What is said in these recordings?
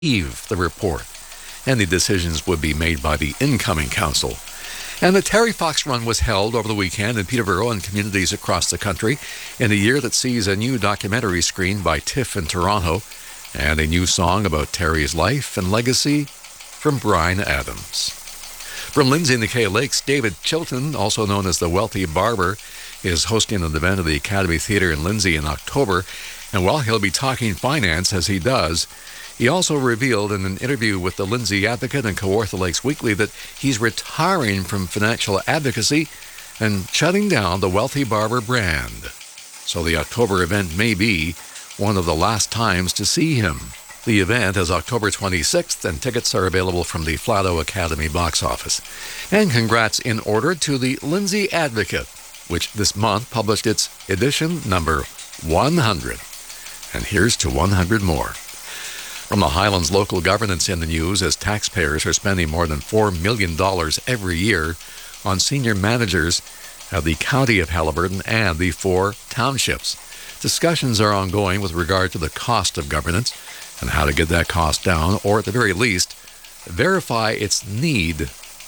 the report. Any decisions would be made by the incoming council. And the Terry Fox Run was held over the weekend in Peterborough and communities across the country in a year that sees a new documentary screened by TIFF in Toronto and a new song about Terry's life and legacy from Bryan Adams. From Lindsay and the Kay Lakes, David Chilton, also known as the Wealthy Barber, is hosting an event at the Academy Theatre in Lindsay in October. And while he'll be talking finance as he does, he also revealed in an interview with the Lindsay Advocate and Kawartha Lakes Weekly that he's retiring from financial advocacy and shutting down the Wealthy Barber brand. So the October event may be one of the last times to see him. The event is October 26th, and tickets are available from the Flato Academy box office. And congrats in order to the Lindsay Advocate, which this month published its edition number 100. And here's to 100 more. From the Highlands, local governance in the news as taxpayers are spending more than $4 million every year on senior managers of the County of Haliburton and the 4 townships. Discussions are ongoing with regard to the cost of governance and how to get that cost down, or at the very least, verify its need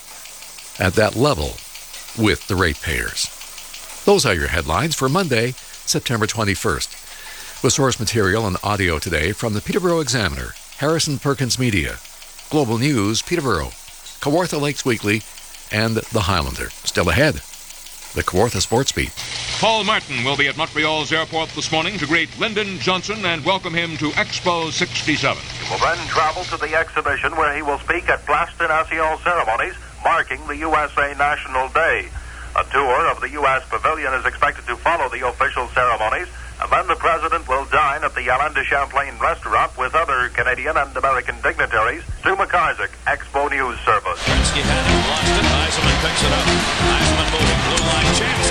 at that level with the ratepayers. Those are your headlines for Monday, September 21st. With source material and audio today from the Peterborough Examiner, Harrison Perkins Media, Global News, Peterborough, Kawartha Lakes Weekly, and The Highlander. Still ahead, the Kawartha Sports Beat. Paul Martin will be at Montreal's airport this morning to greet Lyndon Johnson and welcome him to Expo 67. He will then travel to the exhibition where he will speak at Place des Nations ceremonies marking the USA National Day. A tour of the U.S. Pavilion is expected to follow the official ceremonies, and then the President will dine at the Alain de Champlain restaurant with other Canadian and American dignitaries. Stu McIsaac, Expo News Service. Gretzky had it, lost it. Eisenman picks it up. Eisenman moving, blue line chance.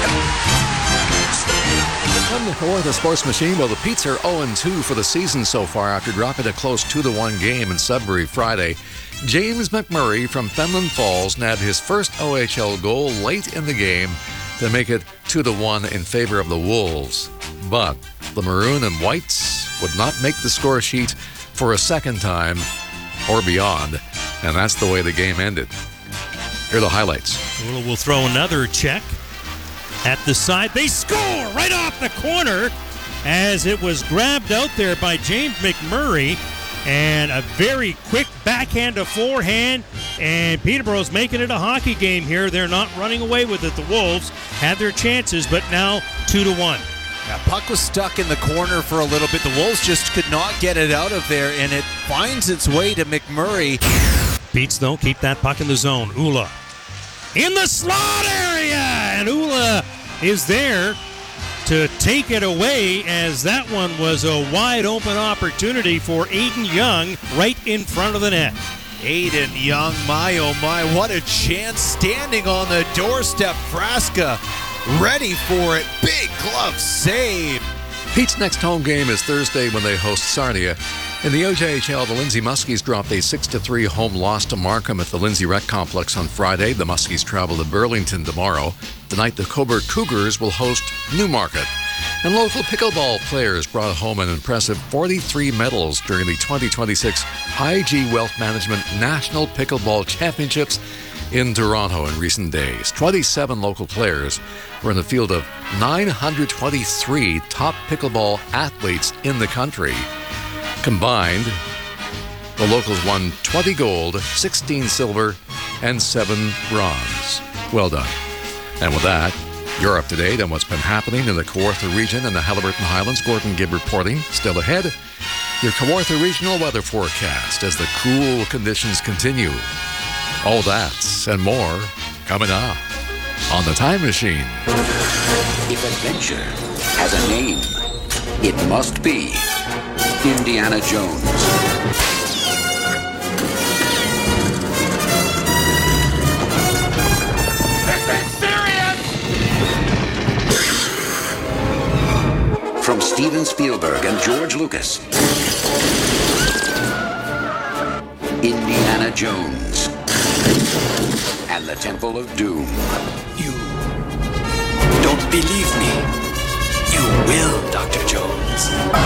From the Kawartha Sports Machine, well, the Petes are 0-2 for the season so far after dropping a close 2-1 game in Sudbury Friday. James McMurray from Fenelon Falls nabbed his first OHL goal late in the game to make it 2-1 in favor of the Wolves. But the Maroon and Whites would not make the score sheet for a second time or beyond, and that's the way the game ended. Here are the highlights. We'll throw another check at the side. They score right off the corner as it was grabbed out there by James McMurray. And a very quick backhand to forehand, and Peterborough's making it a hockey game here. They're not running away with it. The Wolves had their chances, but now 2-1. Yeah, puck was stuck in the corner for a little bit. The Wolves just could not get it out of there, and it finds its way to McMurray. Petes, though, keep that puck in the zone. Ula in the slot area, and Ula is there to take it away, as that one was a wide open opportunity for Aiden Young right in front of the net. Aiden Young, my oh my, what a chance, standing on the doorstep. Frasca ready for it, big glove save. Pete's next home game is Thursday when they host Sarnia. In the OJHL, the Lindsay Muskies dropped a 6-3 home loss to Markham at the Lindsay Rec Complex on Friday. The Muskies travel to Burlington tomorrow. Tonight, the Cobourg Cougars will host Newmarket. And local pickleball players brought home an impressive 43 medals during the 2026 IG Wealth Management National Pickleball Championships in Toronto in recent days. 27 local players were in the field of 923 top pickleball athletes in the country. Combined, the locals won 20 gold, 16 silver, and 7 bronze. Well done. And with that, you're up to date on what's been happening in the Kawartha region and the Haliburton Highlands. Gordon Gibb reporting. Still ahead, your Kawartha regional weather forecast as the cool conditions continue. All that and more coming up on The Time Machine. If adventure has a name, it must be Indiana Jones. From Steven Spielberg and George Lucas, Indiana Jones and the Temple of Doom. You don't believe me? You will, Dr. Jones.